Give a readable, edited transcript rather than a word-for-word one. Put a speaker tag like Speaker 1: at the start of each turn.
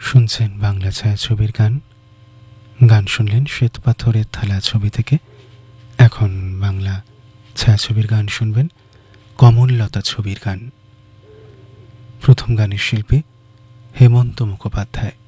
Speaker 1: শুনছেন বাংলা ছায়াছবির গান। গান শুনলেন শ্বেতপাথরের থালা ছবি থেকে। এখন বাংলা ছায়াছবির গান শুনবেন কমললতা ছবির গান। প্রথম গানের শিল্পী হেমন্ত মুখোপাধ্যায়।